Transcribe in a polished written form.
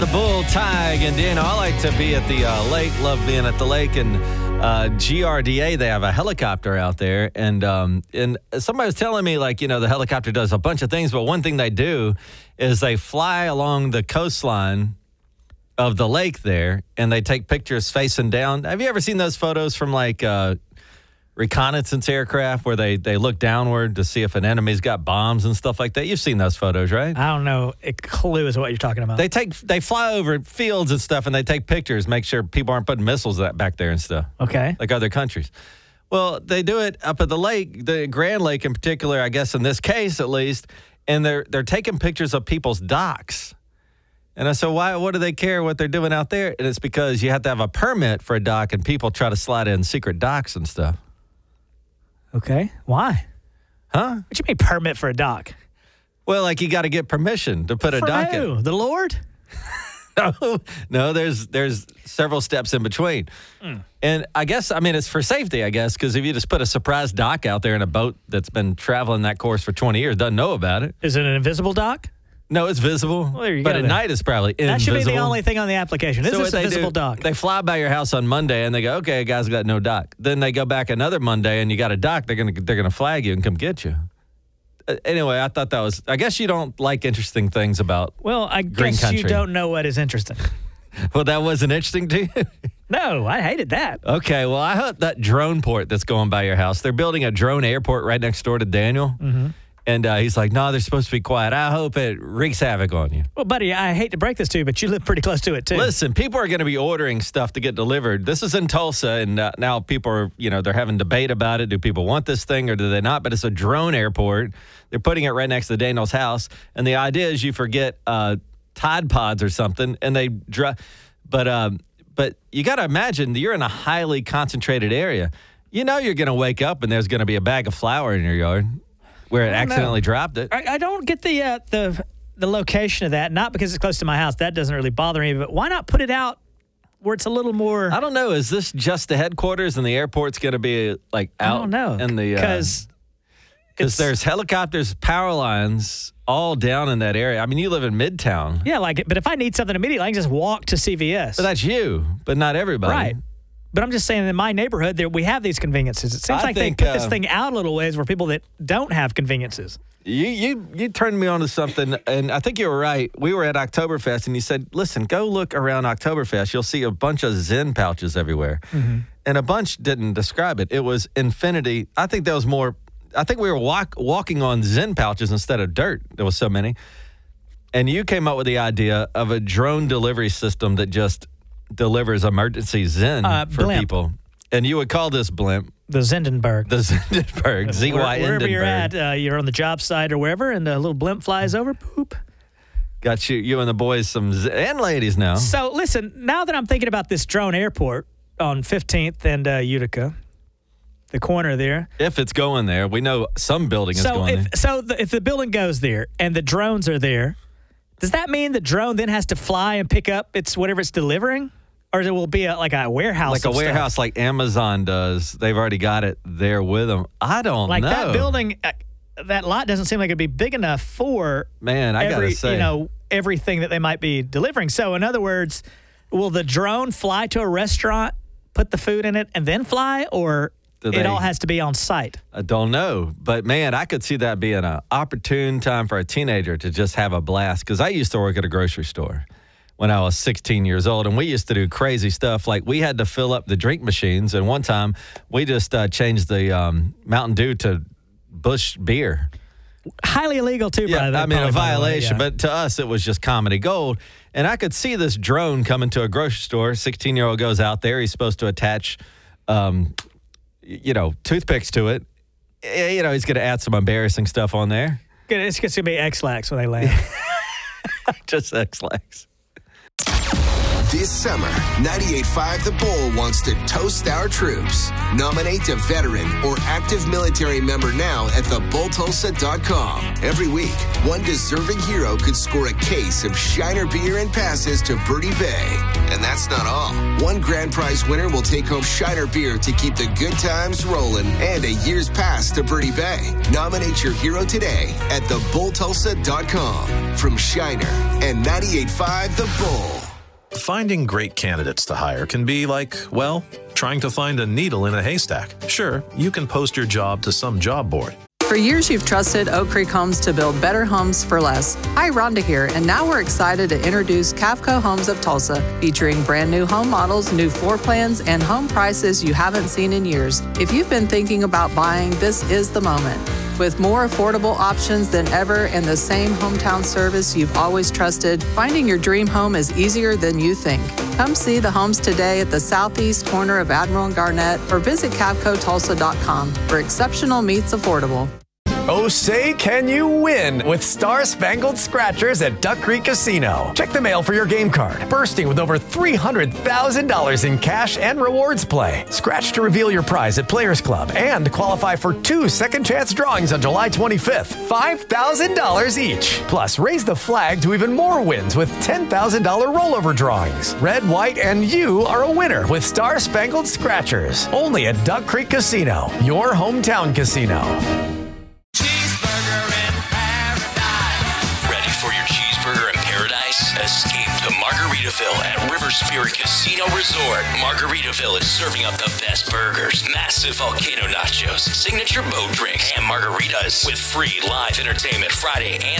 The bull tag, and I like to be at the lake. Love being at the lake, and GRDA, they have a helicopter out there, and somebody was telling me, like, the helicopter does a bunch of things, but one thing they do is they fly along the coastline of the lake there, and they take pictures facing down. Have you ever seen those photos from like reconnaissance aircraft where they look downward to see if an enemy's got bombs and stuff like that? You've seen those photos, right? I don't know a clue as to what you're talking about. They fly over fields and stuff, and they take pictures, make sure people aren't putting missiles back there and stuff. Okay. Like other countries. Well, they do it up at the lake, the Grand Lake in particular, I guess in this case at least, and they're taking pictures of people's docks. And I said, what do they care what they're doing out there? And it's because you have to have a permit for a dock, and people try to slide in secret docks and stuff. Okay. Why? Huh? What you mean permit for a dock? Well, like you got to get permission to put a dock in. Who? The Lord? No, there's several steps in between. And I guess, it's for safety, I guess, because if you just put a surprise dock out there in a boat that's been traveling that course for 20 years, doesn't know about it. Is it an invisible dock? No, it's visible. Well, there you but go at then. night it's probably invisible. That should be the only thing on the application. Is this a visible dock? They fly by your house on Monday and they go, okay, guys, got no dock. Then they go back another Monday and you got a dock. They're gonna flag you and come get you. Anyway, I thought that was. I guess you don't like interesting things about. Well, I green guess country. you don't know what is interesting. Well, that wasn't interesting to you. No, I hated that. Okay, well, I hope that drone port that's going by your house. They're building a drone airport right next door to Daniel. Mm-hmm. And he's like, no, they're supposed to be quiet. I hope it wreaks havoc on you. Well, buddy, I hate to break this to you, but you live pretty close to it, too. Listen, people are going to be ordering stuff to get delivered. This is in Tulsa, and now people are, they're having debate about it. Do people want this thing or do they not? But it's a drone airport. They're putting it right next to Daniel's house. And the idea is you forget Tide Pods or something, and they drive. But you got to imagine you're in a highly concentrated area. You're going to wake up and there's going to be a bag of flour in your yard. Where it accidentally dropped it. I don't get the location of that. Not because it's close to my house. That doesn't really bother me. But why not put it out where it's a little more? I don't know. Is this just the headquarters and the airport's going to be like out? I don't know. In the because there's helicopters, power lines all down in that area. You live in Midtown. Yeah, but if I need something immediately, I can just walk to CVS. But that's you, but not everybody. Right. But I'm just saying, in my neighborhood, we have these conveniences. It seems like they put this thing out a little ways for people that don't have conveniences. You turned me on to something, and I think you were right. We were at Oktoberfest, and you said, listen, go look around Oktoberfest. You'll see a bunch of Zen pouches everywhere. Mm-hmm. And a bunch didn't describe it. It was infinity. I think there was more. I think we were walking on Zen pouches instead of dirt. There was so many. And you came up with the idea of a drone delivery system that just delivers emergency Zen for blimp. People. And you would call this blimp the Zendenberg. The Zendenberg, Z-Y-N-denberg. Wherever you're at, you're on the job site or wherever, and the little blimp flies over, poop. Got you and the boys and ladies now. So, listen, now that I'm thinking about this drone airport on 15th and Utica, the corner there. If it's going there. We know some building is going there. So if the building goes there and the drones are there, does that mean the drone then has to fly and pick up whatever it's delivering? Or it will be like a warehouse? Like a warehouse like Amazon does. They've already got it there with them. I don't know. Like that building, that lot doesn't seem like it'd be big enough for I gotta say. Everything that they might be delivering. So in other words, will the drone fly to a restaurant, put the food in it, and then fly? Or it all has to be on site? I don't know. But, man, I could see that being an opportune time for a teenager to just have a blast. Because I used to work at a grocery store when I was 16 years old, and we used to do crazy stuff. Like, we had to fill up the drink machines, and one time we just changed the Mountain Dew to Busch beer. Highly illegal, too, yeah, probably, a violation, yeah. But to us, it was just comedy gold. And I could see this drone coming to a grocery store. 16-year-old goes out there. He's supposed to attach, toothpicks to it. He's going to add some embarrassing stuff on there. It's going to be X-Lax when they land. Just X-Lax. This summer, 98.5 The Bull wants to toast our troops. Nominate a veteran or active military member now at thebulltulsa.com. Every week, one deserving hero could score a case of Shiner beer and passes to Birdie Bay. And that's not all. One grand prize winner will take home Shiner beer to keep the good times rolling and a year's pass to Birdie Bay. Nominate your hero today at thebulltulsa.com. From Shiner and 98.5 The Bull. Finding great candidates to hire can be like, well, trying to find a needle in a haystack. Sure, you can post your job to some job board. For years, you've trusted Oak Creek Homes to build better homes for less. Hi, Rhonda here, and now we're excited to introduce Cavco Homes of Tulsa, featuring brand new home models, new floor plans, and home prices you haven't seen in years. If you've been thinking about buying, this is the moment. With more affordable options than ever and the same hometown service you've always trusted, finding your dream home is easier than you think. Come see the homes today at the southeast corner of Admiral and Garnett or visit CavcoTulsa.com, where exceptional meets affordable. Oh, say can you win with Star Spangled Scratchers at Duck Creek Casino. Check the mail for your game card, bursting with over $300,000 in cash and rewards play. Scratch to reveal your prize at Players Club and qualify for 2 second chance drawings on July 25th, $5,000 each. Plus, raise the flag to even more wins with $10,000 rollover drawings. Red, white, and you are a winner with Star Spangled Scratchers. Only at Duck Creek Casino, your hometown casino. Escape to Margaritaville at River Spirit Casino Resort. Margaritaville is serving up the best burgers, massive volcano nachos, signature boat drinks, and margaritas with free live entertainment Friday and